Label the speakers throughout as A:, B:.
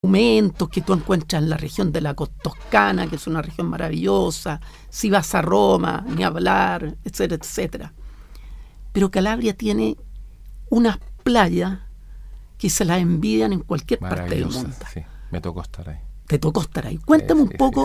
A: documentos que tú encuentras en la región de la Toscana, que es una región maravillosa. Si vas a Roma, ni hablar, etcétera, etcétera. Pero Calabria tiene unas playas que se las envidian en cualquier parte del mundo.
B: Sí, me tocó estar ahí.
A: Te tocó estar ahí. Cuéntame un poco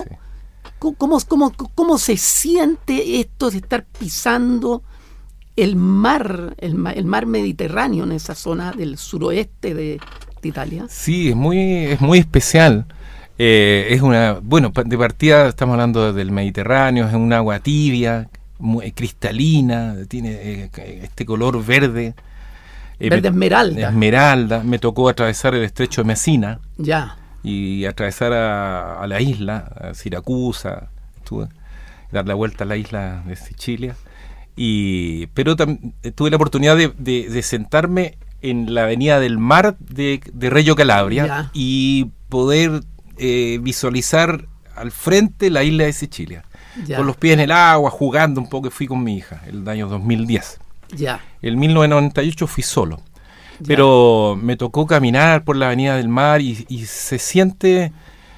A: cómo se siente esto de estar pisando el mar Mediterráneo en esa zona del suroeste de Italia.
B: Sí, es muy especial. De partida estamos hablando del Mediterráneo, es un agua tibia, muy cristalina, tiene este color verde.
A: Verde
B: esmeralda. Me tocó atravesar el estrecho de Messina.
A: Ya.
B: Y atravesar a la isla, a Siracusa, dar la vuelta a la isla de Sicilia. Pero tuve la oportunidad de sentarme en la avenida del mar de Reggio Calabria,
A: ya,
B: y poder visualizar al frente la isla de Sicilia,
A: ya,
B: con los pies en el agua, jugando un poco. Fui con mi hija el año 2010.
A: Ya.
B: En 1998 fui solo.
A: Ya.
B: Pero me tocó caminar por la avenida del mar y se siente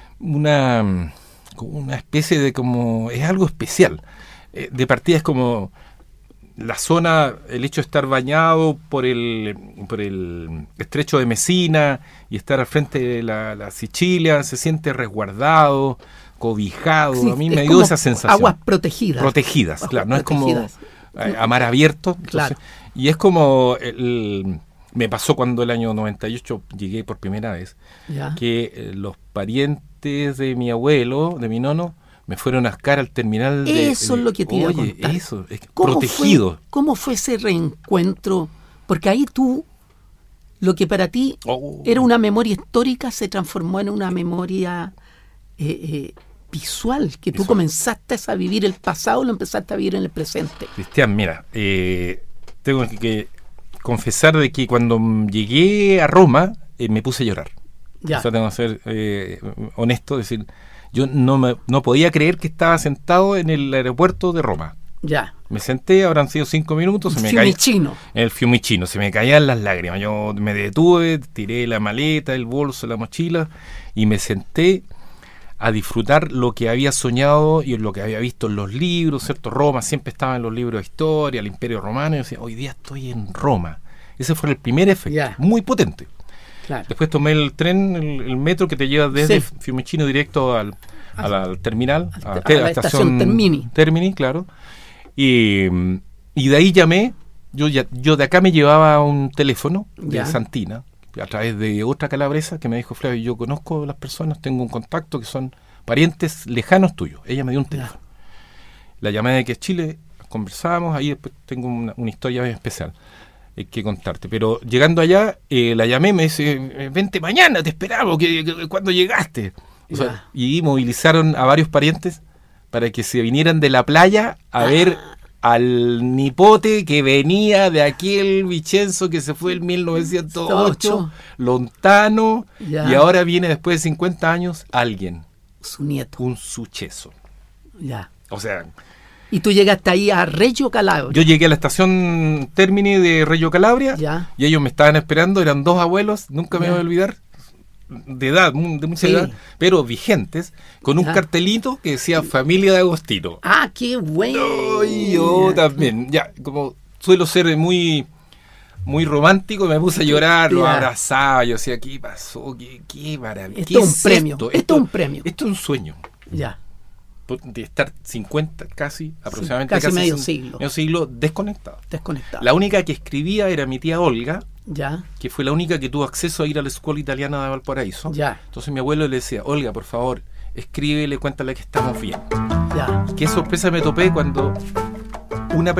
B: una especie de es algo especial. De partida es como la zona, el hecho de estar bañado por el estrecho de Messina y estar al frente de la Sicilia, se siente resguardado, cobijado.
A: Sí,
B: a mí me dio esa sensación.
A: Aguas protegidas.
B: Protegidas,
A: Aguas
B: claro, no
A: protegidas.
B: Es como a mar abierto. Entonces,
A: claro.
B: Y es como me pasó cuando el año 98 llegué por primera vez,
A: Ya.
B: que los parientes de mi abuelo, de mi nono, me fueron a buscar al terminal
A: Eso es lo que te iba a contar.
B: Eso, es protegido.
A: ¿Cómo fue ese reencuentro? Porque ahí lo que para ti era una memoria histórica se transformó en una memoria visual, que tú comenzaste a vivir el pasado, lo empezaste a vivir en el presente.
B: Cristian, mira, tengo que confesar de que cuando llegué a Roma me puse a llorar.
A: Ya.
B: O sea, tengo que ser honesto, decir, yo no podía creer que estaba sentado en el aeropuerto de Roma.
A: Ya.
B: Me senté, habrán sido 5 minutos,
A: En el
B: Fiumicino, se me caían las lágrimas. Yo me detuve, tiré la maleta, el bolso, la mochila y me senté a disfrutar lo que había soñado y lo que había visto en los libros, ¿cierto? Roma siempre estaba en los libros de historia, el Imperio Romano, y yo decía, hoy día estoy en Roma. Ese fue el primer efecto, muy potente.
A: Claro.
B: Después tomé el tren, el metro que te lleva desde Fiumicino directo al terminal, a la estación Termini, claro. Y de ahí llamé, yo de acá me llevaba un teléfono de Santina, a través de otra calabresa que me dijo, Flavio, yo conozco a las personas, tengo un contacto que son parientes lejanos tuyos. Ella me dio un teléfono. La llamé de que es Chile, conversamos, ahí después tengo una historia bien especial que contarte. Pero llegando allá, la llamé, me dice, vente mañana, te esperamos, cuando llegaste. O sea, y movilizaron a varios parientes para que se vinieran de la playa a ver al nipote que venía de aquel Vicenzo que se fue en 1908, lontano, y ahora viene después de 50 años alguien,
A: su nieto,
B: un suceso. O sea,
A: y tú llegaste ahí a Reggio Calabria.
B: Yo llegué a la estación Termini de Reggio Calabria y ellos me estaban esperando, eran 2 abuelos, nunca me voy a olvidar, de edad, de mucha edad, pero vigentes, con un cartelito que decía Familia de Agostino.
A: ¡Ah, qué bueno!
B: Y yo también, como suelo ser muy romántico, me puse a llorar, lo abrazaba, yo decía, ¿qué pasó? ¿Qué maravilla?
A: Esto es un premio. Esto es un premio.
B: Esto es un sueño. De estar 50, aproximadamente
A: casi medio siglo
B: desconectado.
A: La
B: única que escribía era mi tía Olga, que fue la única que tuvo acceso a ir a la escuela italiana de Valparaíso. Entonces mi abuelo le decía, Olga, por favor, escríbele, cuéntale que estamos bien. Qué sorpresa me topé cuando una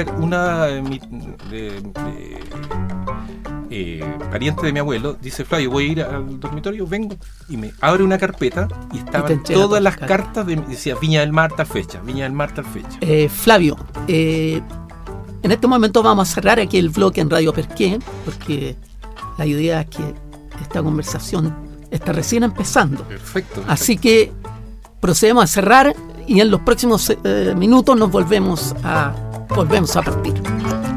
B: pariente de mi abuelo dice, Flavio, voy a ir al dormitorio, vengo, y me abre una carpeta y estaban todas las cartas, decía Viña del Mar tal fecha,
A: Flavio, en este momento vamos a cerrar aquí el bloque en Radio Perqué, porque la idea es que esta conversación está recién empezando.
B: Perfecto.
A: Así que procedemos a cerrar y en los próximos minutos nos volvemos a partir.